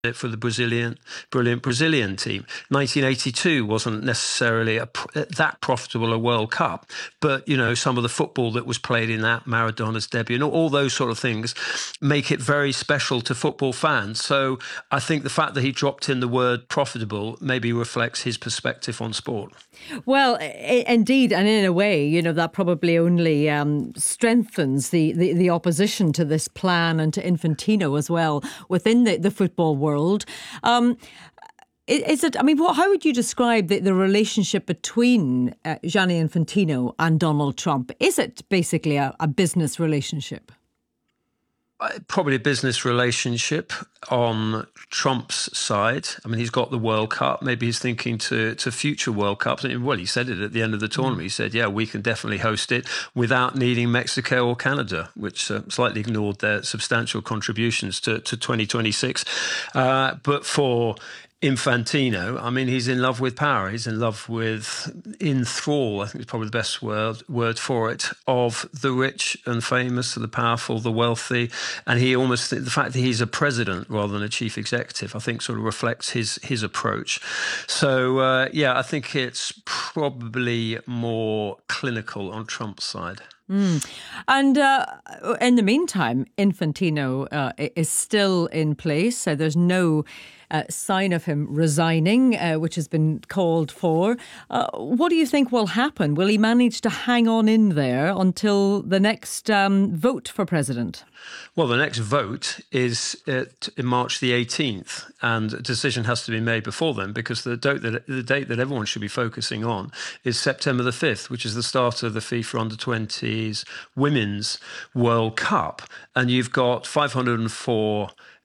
it for the brilliant Brazilian team. 1982 wasn't necessarily that profitable a World Cup, but, some of the football that was played in that, Maradona's debut, and all those sort of things make it very special to football fans. So I think the fact that he dropped in the word profitable maybe reflects his perspective on sport. Well, indeed, and in a way, that probably only strengthens the opposition to this plan and to Infantino as well within the football world. Is it? I mean, how would you describe the relationship between Gianni Infantino and Donald Trump? Is it basically a business relationship? Probably a business relationship on Trump's side. I mean, he's got the World Cup. Maybe he's thinking to future World Cups. Well, he said it at the end of the tournament. He said, yeah, we can definitely host it without needing Mexico or Canada, which slightly ignored their substantial contributions to 2026. But for Infantino, I mean, he's in love with power. He's in love with enthrall, I think is probably the best word for it, of the rich and famous, the powerful, the wealthy. And he almost, the fact that he's a president rather than a chief executive, I think sort of reflects his approach. So, I think it's probably more clinical on Trump's side. And in the meantime, Infantino is still in place. So there's no sign of him resigning, which has been called for. What do you think will happen? Will he manage to hang on in there until the next vote for president? Well, the next vote is in March the 18th, and a decision has to be made before then, because the date that everyone should be focusing on is September the 5th, which is the start of the FIFA Under-20s Women's World Cup. And you've got 504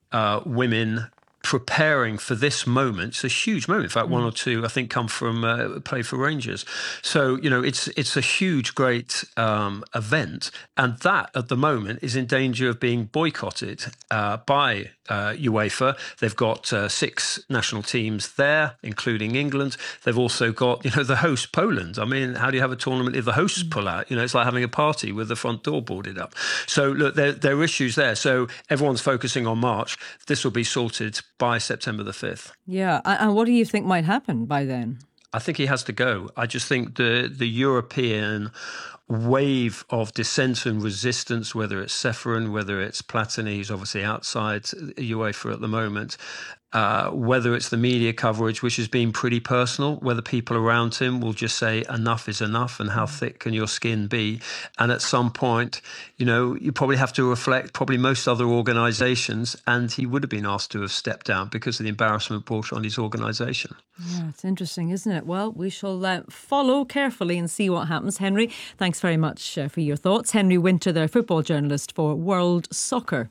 women preparing for this moment. It's a huge moment. In fact, one or two, I think, come from play for Rangers. So, it's a huge, great event. And that, at the moment, is in danger of being boycotted by UEFA. They've got 6 national teams there, including England. They've also got, the host, Poland. I mean, how do you have a tournament if the hosts pull out? It's like having a party with the front door boarded up. So, look, there are issues there. So everyone's focusing on March. This will be sorted by September the 5th. Yeah. And what do you think might happen by then? I think he has to go. I just think the European wave of dissent and resistance, whether it's Ceferin, whether it's Platini, who's obviously outside UEFA at the moment, whether it's the media coverage, which has been pretty personal, whether people around him will just say enough is enough and how thick can your skin be. And at some point, you probably have to reflect, probably most other organisations, and he would have been asked to have stepped down because of the embarrassment brought on his organisation. Yeah, it's interesting, isn't it? Well, we shall follow carefully and see what happens. Henry, thanks very much for your thoughts. Henry Winter, the football journalist for World Soccer.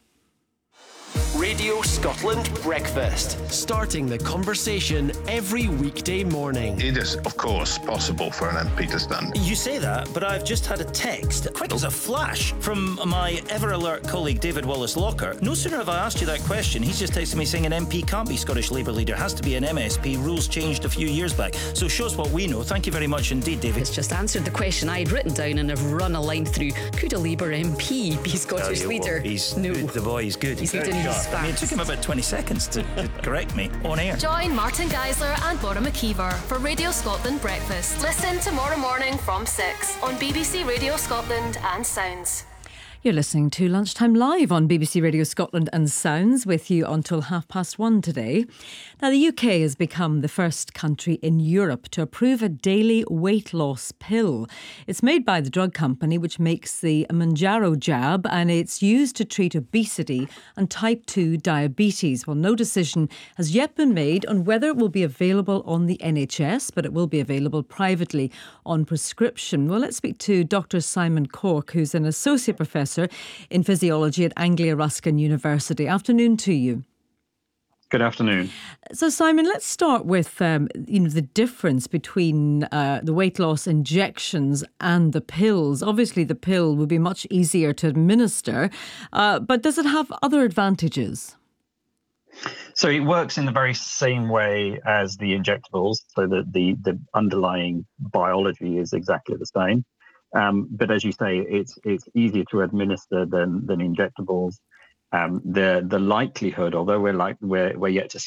Radio Scotland Breakfast. Starting the conversation every weekday morning. It is, of course, possible for an MP to stand. You say that, but I've just had a text, quick as a flash, from my ever-alert colleague David Wallace-Locker. No sooner have I asked you that question, he's just texted me saying an MP can't be Scottish Labour leader, has to be an MSP. Rules changed a few years back. So shows what we know. Thank you very much indeed, David. It's just answered the question I'd written down and have run a line through. Could a Labour MP be Scottish leader? He's no. Good, the boy, he's good. He's good in his I mean, it took him about 20 seconds to correct me on air. Join Martin Geisler and Laura McKeever for Radio Scotland Breakfast. Listen tomorrow morning from 6 on BBC Radio Scotland and Sounds. You're listening to Lunchtime Live on BBC Radio Scotland and Sounds, with you until 1:30 today. Now, the UK has become the first country in Europe to approve a daily weight loss pill. It's made by the drug company which makes the Mounjaro jab, and it's used to treat obesity and type 2 diabetes. Well, no decision has yet been made on whether it will be available on the NHS, but it will be available privately on prescription. Well, let's speak to Dr. Simon Cork, who's an associate professor in physiology at Anglia Ruskin University. Afternoon to you. Good afternoon. So, Simon, let's start with the difference between the weight loss injections and the pills. Obviously, the pill would be much easier to administer, but does it have other advantages? So it works in the very same way as the injectables, so that the underlying biology is exactly the same. But as you say, it's easier to administer than injectables. The likelihood, although we're yet to